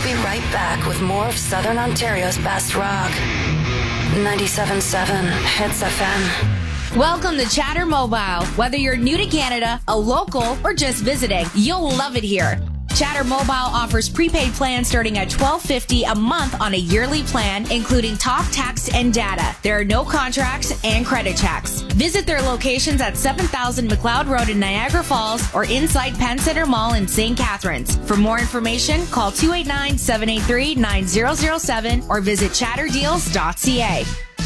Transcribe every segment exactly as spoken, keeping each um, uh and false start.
We'll be right back with more of Southern Ontario's best rock. ninety-seven point seven Hits F M. Welcome to Chatter Mobile. Whether you're new to Canada, a local, or just visiting, you'll love it here. Chatter Mobile offers prepaid plans starting at twelve fifty a month on a yearly plan, including talk, text, and data. There are no contracts and credit checks. Visit their locations at seven thousand McLeod Road in Niagara Falls or inside Penn Centre Mall in Saint Catharines. For more information, call two eight nine, seven eight three, nine zero zero seven or visit chatter deals dot c a.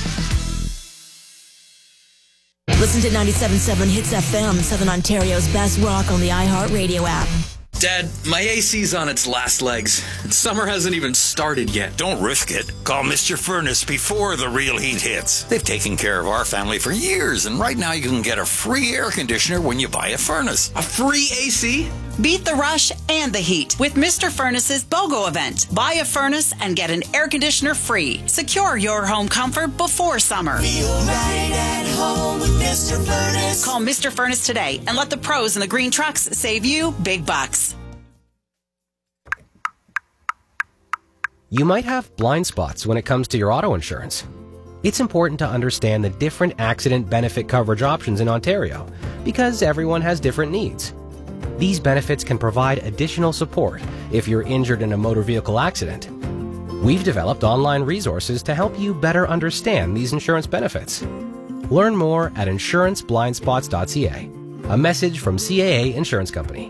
Listen to ninety-seven point seven Hits F M, Southern Ontario's best rock on the iHeartRadio app. Dad, my A C's on its last legs. Summer hasn't even started yet. Don't risk it. Call Mister Furnace before the real heat hits. They've taken care of our family for years, and right now you can get a free air conditioner when you buy a furnace. A free A C? Beat the rush and the heat with Mister Furnace's BOGO event. Buy a furnace and get an air conditioner free. Secure your home comfort before summer. Feel right at home with Mister Furnace. Call Mister Furnace today and let the pros in the green trucks save you big bucks. You might have blind spots when it comes to your auto insurance. It's important to understand the different accident benefit coverage options in Ontario because everyone has different needs. These benefits can provide additional support if you're injured in a motor vehicle accident. We've developed online resources to help you better understand these insurance benefits. Learn more at insurance blind spots dot c a. A message from C A A Insurance Company.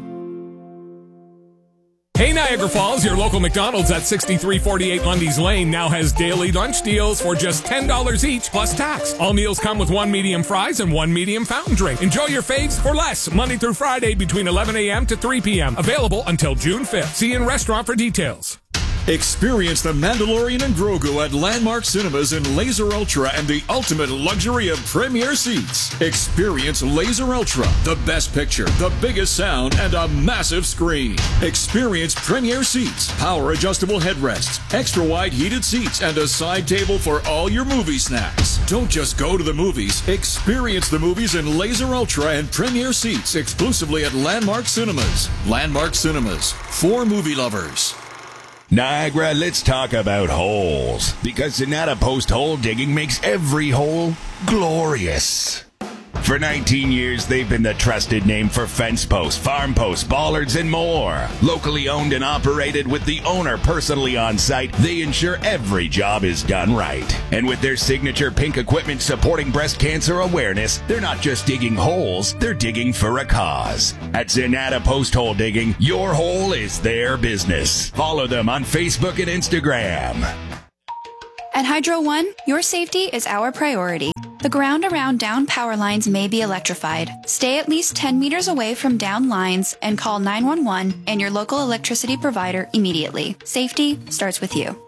Hey Niagara Falls, your local McDonald's at sixty-three forty-eight Lundy's Lane now has daily lunch deals for just ten dollars each plus tax. All meals come with one medium fries and one medium fountain drink. Enjoy your faves for less, Monday through Friday between eleven a.m. to three p.m. Available until June fifth. See you in restaurant for details. Experience The Mandalorian and Grogu at Landmark Cinemas in Laser Ultra and the ultimate luxury of premier seats. Experience Laser Ultra, the best picture, the biggest sound, and a massive screen. Experience premier seats, power adjustable headrests, extra wide heated seats, and a side table for all your movie snacks. Don't just go to the movies. Experience the movies in Laser Ultra and premier seats exclusively at Landmark Cinemas. Landmark Cinemas, for movie lovers. Niagara, let's talk about holes, because Sonata Post Hole Digging makes every hole glorious. For nineteen years, they've been the trusted name for fence posts, farm posts, bollards, and more. Locally owned and operated with the owner personally on site, they ensure every job is done right. And with their signature pink equipment supporting breast cancer awareness, they're not just digging holes, they're digging for a cause. At Sonata Post Hole Digging, your hole is their business. Follow them on Facebook and Instagram. At Hydro One, your safety is our priority. The ground around down power lines may be electrified. Stay at least ten meters away from down lines and call nine one one and your local electricity provider immediately. Safety starts with you.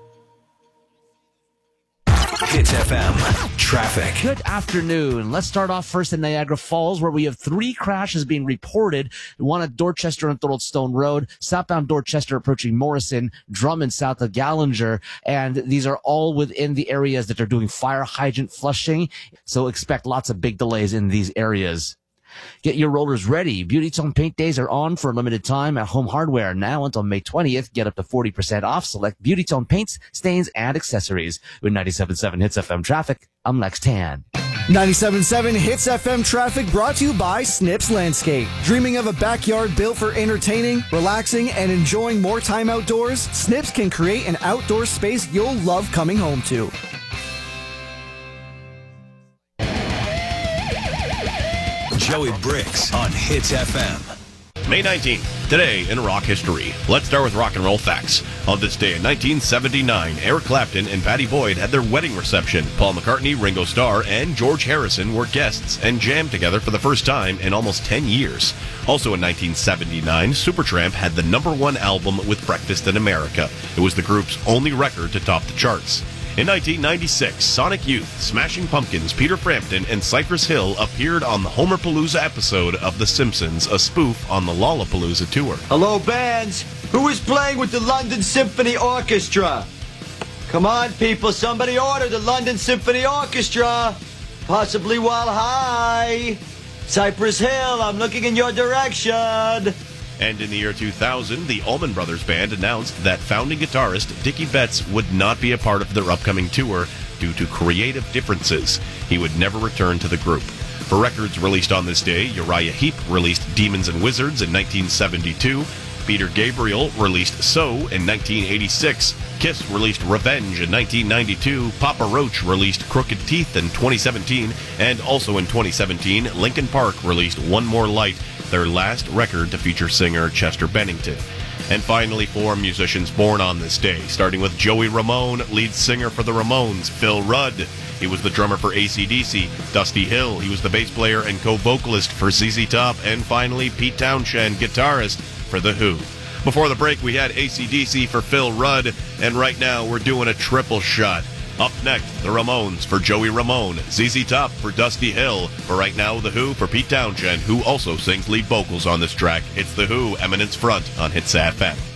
Hits F M traffic. Good afternoon. Let's start off first in Niagara Falls, where we have three crashes being reported. One at Dorchester and Thorold Stone Road, southbound Dorchester approaching Morrison, Drummond south of Gallinger, and these are all within the areas that are doing fire hydrant flushing, so expect lots of big delays in these areas. Get your rollers ready. Beauty Tone Paint Days are on for a limited time at Home Hardware. Now until May twentieth, get up to forty percent off select Beauty Tone paints, stains, and accessories. With ninety-seven point seven Hits F M traffic, I'm Lex Tan. ninety-seven point seven Hits F M traffic brought to you by Snips Landscape. Dreaming of a backyard built for entertaining, relaxing, and enjoying more time outdoors? Snips can create an outdoor space you'll love coming home to. Joey Bricks on Hits F M. May nineteenth, today in rock history. Let's start with rock and roll facts. On this day in nineteen seventy-nine, Eric Clapton and Pattie Boyd had their wedding reception. Paul McCartney, Ringo Starr, and George Harrison were guests and jammed together for the first time in almost ten years. Also in nineteen seventy-nine, Supertramp had the number one album with Breakfast in America. It was the group's only record to top the charts. In nineteen ninety-six, Sonic Youth, Smashing Pumpkins, Peter Frampton, and Cypress Hill appeared on the Homerpalooza episode of The Simpsons, a spoof on the Lollapalooza tour. Hello, bands. Who is playing with the London Symphony Orchestra? Come on, people. Somebody order the London Symphony Orchestra. Possibly while high. Cypress Hill, I'm looking in your direction. And in the year two thousand, the Allman Brothers Band announced that founding guitarist Dickie Betts would not be a part of their upcoming tour due to creative differences. He would never return to the group. For records released on this day, Uriah Heep released Demons and Wizards in nineteen seventy-two, Peter Gabriel released So in nineteen eighty-six, Kiss released Revenge in nineteen ninety-two, Papa Roach released Crooked Teeth in twenty seventeen, and also in twenty seventeen, Linkin Park released One More Light, their last record to feature singer Chester Bennington. And finally, four musicians born on this day, starting with Joey Ramone, lead singer for the Ramones, Phil Rudd. He was the drummer for A C D C. Dusty Hill, he was the bass player and co-vocalist for Z Z Top. And finally, Pete Townshend, guitarist for The Who. Before the break, we had A C D C for Phil Rudd, and right now we're doing a triple shot. Up next, the Ramones for Joey Ramone, Z Z Top for Dusty Hill. For right now, The Who for Pete Townshend, who also sings lead vocals on this track. It's The Who, Eminence Front on Hits F M.